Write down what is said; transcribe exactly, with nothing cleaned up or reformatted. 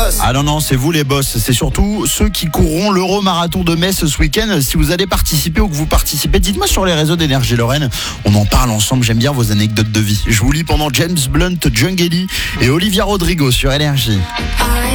boss. Ah non, non, c'est vous les boss. C'est surtout ceux qui courront l'Euro-Marathon de Metz ce week-end. Si vous allez participer ou que vous participez, dites-moi sur les réseaux d'Énergie Lorraine. On en parle ensemble. J'aime bien vos anecdotes de vie. Je vous lis pendant James Blunt, Jungeli et Olivia Rodrigo sur Énergie. I